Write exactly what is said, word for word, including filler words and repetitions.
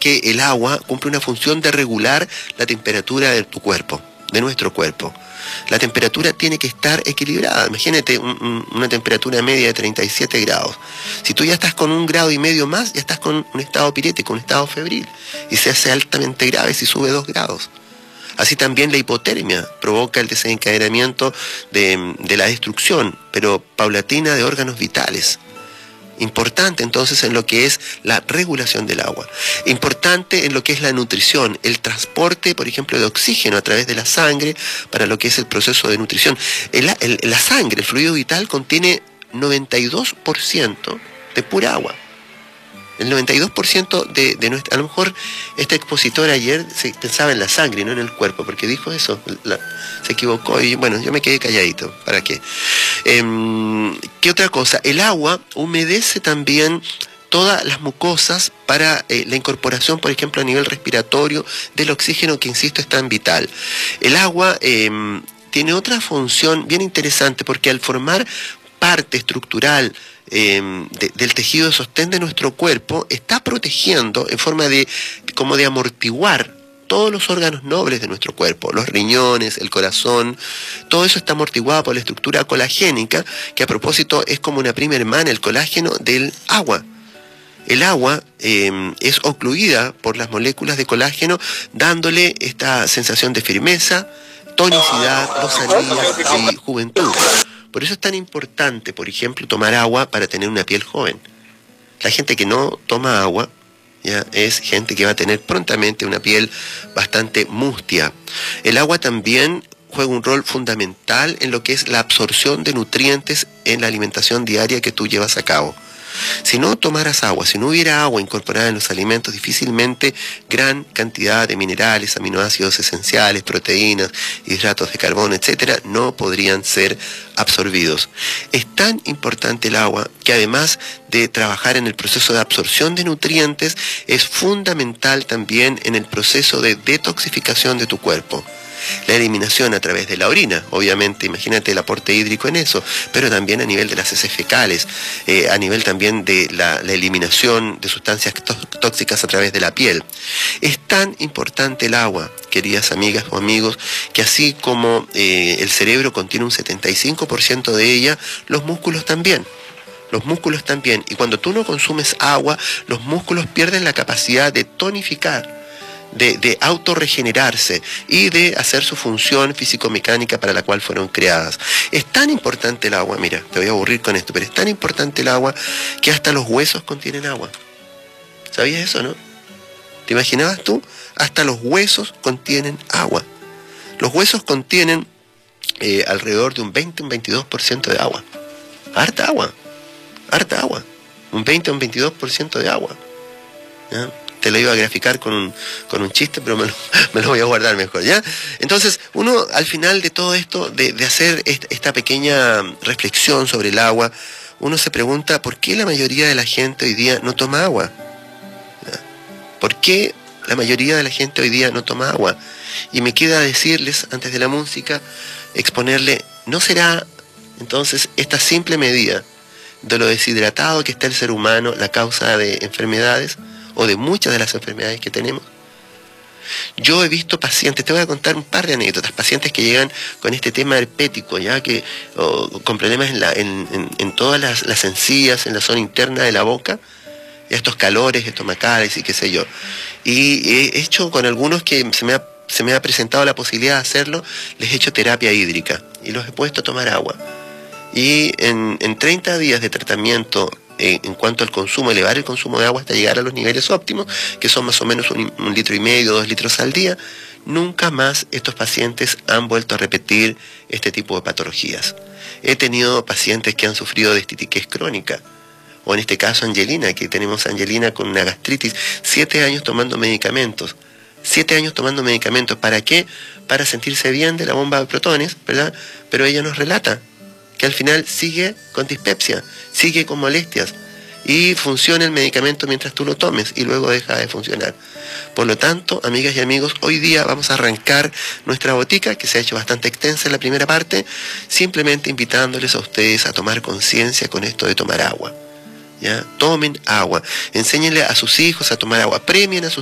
que el agua cumple una función de regular la temperatura de tu cuerpo, de nuestro cuerpo. La temperatura tiene que estar equilibrada. Imagínate un, un, una temperatura media de treinta y siete grados. Si tú ya estás con un grado y medio más, ya estás con un estado pirético, un estado febril. Y se hace altamente grave si sube dos grados. Así también la hipotermia provoca el desencadenamiento de, de la destrucción, pero paulatina, de órganos vitales. Importante entonces en lo que es la regulación del agua. Importante en lo que es la nutrición, el transporte, por ejemplo, de oxígeno a través de la sangre para lo que es el proceso de nutrición. El, el, la sangre, el fluido vital, contiene noventa y dos por ciento de pura agua. El noventa y dos por ciento de, de nuestra... A lo mejor este expositor ayer se pensaba en la sangre y no en el cuerpo, porque dijo eso, la, se equivocó y bueno, yo me quedé calladito. ¿Para qué? Eh, ¿Qué otra cosa? El agua humedece también todas las mucosas para eh, la incorporación, por ejemplo, a nivel respiratorio del oxígeno, que insisto es tan vital. El agua eh, tiene otra función bien interesante, porque al formar parte estructural Eh, de, del tejido de sostén de nuestro cuerpo, está protegiendo en forma de, como de amortiguar todos los órganos nobles de nuestro cuerpo, los riñones, el corazón, todo eso está amortiguado por la estructura colagénica, que a propósito es como una prima hermana, el colágeno, del agua. El agua eh, es ocluida por las moléculas de colágeno, dándole esta sensación de firmeza, tonicidad, lozanía y juventud. Por eso es tan importante, por ejemplo, tomar agua para tener una piel joven. La gente que no toma agua, ya, es gente que va a tener prontamente una piel bastante mustia. El agua también juega un rol fundamental en lo que es la absorción de nutrientes en la alimentación diaria que tú llevas a cabo. Si no tomaras agua, si no hubiera agua incorporada en los alimentos, difícilmente gran cantidad de minerales, aminoácidos esenciales, proteínas, hidratos de carbono, etcétera, no podrían ser absorbidos. Es tan importante el agua que, además de trabajar en el proceso de absorción de nutrientes, es fundamental también en el proceso de detoxificación de tu cuerpo. La eliminación a través de la orina, obviamente, imagínate el aporte hídrico en eso, pero también a nivel de las heces fecales, eh, a nivel también de la, la eliminación de sustancias tóxicas a través de la piel. Es tan importante el agua, queridas amigas o amigos, que así como eh, el cerebro contiene un setenta y cinco por ciento de ella, los músculos también. Los músculos también. Y cuando tú no consumes agua, los músculos pierden la capacidad de tonificar, de, de autorregenerarse y de hacer su función físico-mecánica para la cual fueron creadas. Es tan importante el agua, mira, te voy a aburrir con esto, pero es tan importante el agua que hasta los huesos contienen agua. ¿Sabías eso, no? ¿Te imaginabas tú? Hasta los huesos contienen agua. Los huesos contienen eh, alrededor de un veinte a un veintidós por ciento de agua. Harta agua, harta agua. Un veinte a un veintidós por ciento de agua. ¿Ya? Te lo iba a graficar con un, con un chiste, pero me lo, me lo voy a guardar mejor, ¿ya? Entonces, uno al final de todo esto, de, de hacer esta, esta pequeña reflexión sobre el agua, uno se pregunta por qué la mayoría de la gente hoy día no toma agua. ¿Ya? ¿Por qué la mayoría de la gente hoy día no toma agua? Y me queda decirles, antes de la música, exponerle, ¿no será entonces esta simple medida de lo deshidratado que está el ser humano la causa de enfermedades, o de muchas de las enfermedades que tenemos? Yo he visto pacientes, te voy a contar un par de anécdotas, pacientes que llegan con este tema herpético, ya que o, con problemas en, la, en, en, en todas las, las encías, en la zona interna de la boca, estos calores estomacales y qué sé yo. Y he hecho con algunos que se me ha, se me ha presentado la posibilidad de hacerlo, les he hecho terapia hídrica y los he puesto a tomar agua. Y en, en treinta días de tratamiento, en cuanto al consumo, elevar el consumo de agua hasta llegar a los niveles óptimos, que son más o menos un, un litro y medio, dos litros al día, nunca más estos pacientes han vuelto a repetir este tipo de patologías. He tenido pacientes que han sufrido de estitiquez crónica, o en este caso Angelina, que tenemos a Angelina con una gastritis, siete años tomando medicamentos, siete años tomando medicamentos, ¿para qué? Para sentirse bien de la bomba de protones, ¿verdad? Pero ella nos relata que al final sigue con dispepsia, sigue con molestias, y funciona el medicamento mientras tú lo tomes y luego deja de funcionar. Por lo tanto, amigas y amigos, hoy día vamos a arrancar nuestra botica, que se ha hecho bastante extensa en la primera parte, simplemente invitándoles a ustedes a tomar conciencia con esto de tomar agua. ¿Ya? Tomen agua, enséñenle a sus hijos a tomar agua, premien a sus